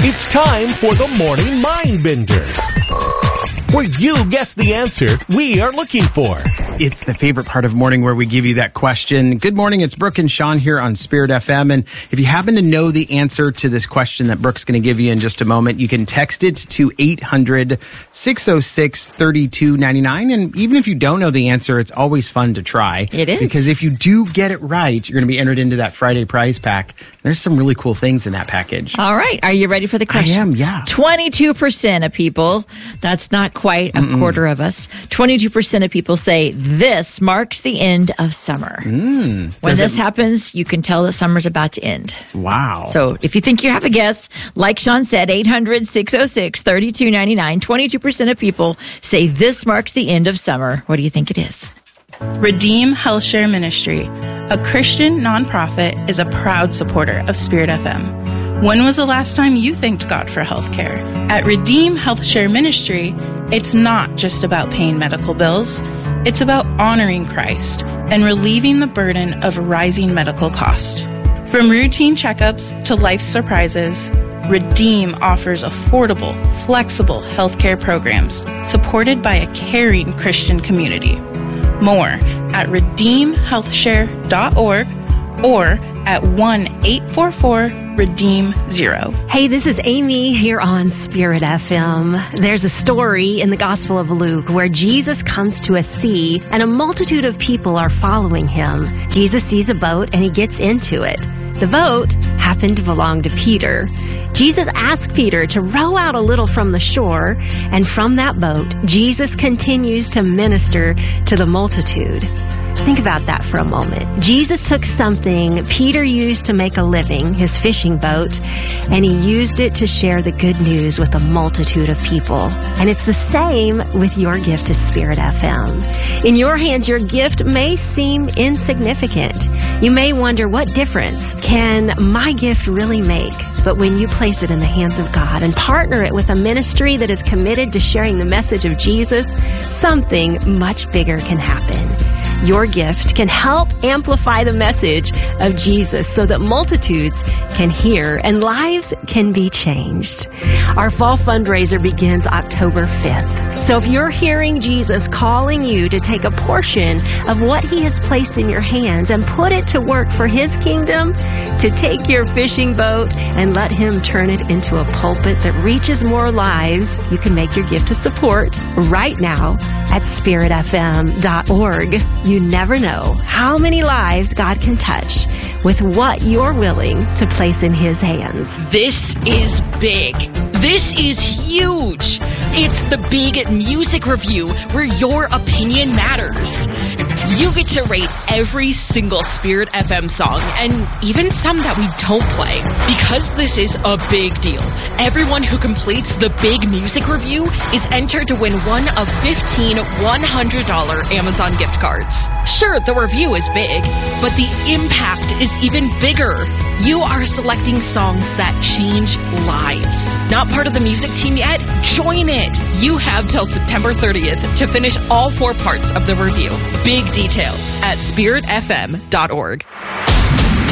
It's time for the Morning Mind Bender, where you guess the answer we are looking for. It's the favorite part of morning where we give you that question. Good morning, it's Brooke and Sean here on Spirit FM. And if you happen to know the answer to this question that Brooke's going to give you in just a moment, you can text it to 800-606-3299. And even if you don't know the answer, it's always fun to try. It is. Because if you do get it right, you're going to be entered into that Friday prize pack. There's some really cool things in that package. All right. Are you ready for the question? I am, yeah. 22% of people, that's not quite a quarter of us, 22% of people say this marks the end of summer. When this happens, you can tell that summer's about to end. Wow. So if you think you have a guess, like Sean said, 800-606-3299, 22% of people say this marks the end of summer. What do you think it is? Redeem HealthShare Ministry, a Christian nonprofit, is a proud supporter of Spirit FM. When was the last time you thanked God for healthcare? At Redeem HealthShare Ministry, it's not just about paying medical bills. It's about honoring Christ and relieving the burden of rising medical costs. From routine checkups to life surprises, Redeem offers affordable, flexible healthcare programs supported by a caring Christian community. More at redeemhealthshare.org or at 1-844-REDEEM-0. Hey, this is Amy here on Spirit FM. There's a story in the Gospel of Luke where Jesus comes to a sea and a multitude of people are following him. Jesus sees a boat and he gets into it. The boat happened to belong to Peter. Jesus asked Peter to row out a little from the shore, and from that boat, Jesus continues to minister to the multitude. Think about that for a moment. Jesus took something Peter used to make a living, his fishing boat, and he used it to share the good news with a multitude of people. And it's the same with your gift to Spirit FM. In your hands, your gift may seem insignificant. You may wonder, what difference can my gift really make? But when you place it in the hands of God and partner it with a ministry that is committed to sharing the message of Jesus, something much bigger can happen. Your gift can help amplify the message of Jesus so that multitudes can hear and lives can be changed. Our fall fundraiser begins October 5th. So if you're hearing Jesus calling you to take a portion of what he has placed in your hands and put it to work for his kingdom, to take your fishing boat and let him turn it into a pulpit that reaches more lives, you can make your gift to support right now at spiritfm.org. You never know how many lives God can touch with what you're willing to place in his hands. This is big. This is huge. It's the big music review where your opinion matters. You get to rate every single Spirit FM song and even some that we don't play. Because this is a big deal, everyone who completes the big music review is entered to win one of 15 $100 Amazon gift cards. Sure, the review is big, but the impact is even bigger. You are selecting songs that change lives. Not part of the music team yet? Join it. You have till September 30th to finish all 4 parts of the review. Big details at spiritfm.org.